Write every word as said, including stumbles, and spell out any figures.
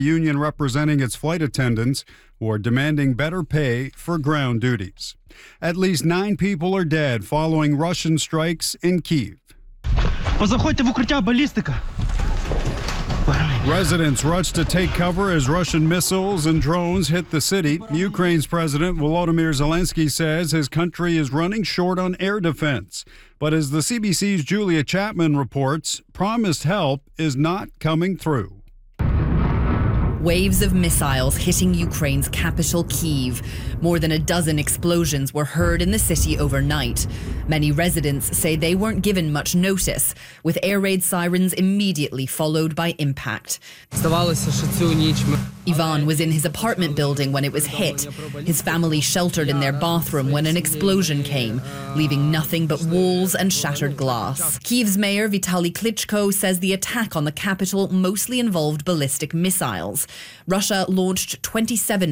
union representing its flight attendants who are demanding better pay for ground duties. At least nine people are dead following Russian strikes in Kyiv. Позаходьте в укриття, балістика. Residents rushed to take cover as Russian missiles and drones hit the city. Ukraine's President Volodymyr Zelensky says his country is running short on air defense. But as the C B C's Julia Chapman reports, promised help is not coming through. Waves of missiles hitting Ukraine's capital, Kyiv. More than a dozen explosions were heard in the city overnight. Many residents say they weren't given much notice, with air raid sirens immediately followed by impact. Ivan was in his apartment building when it was hit. His family sheltered in their bathroom when an explosion came, leaving nothing but walls and shattered glass. Kyiv's mayor Vitaly Klitschko says the attack on the capital mostly involved ballistic missiles. Russia launched twenty-seven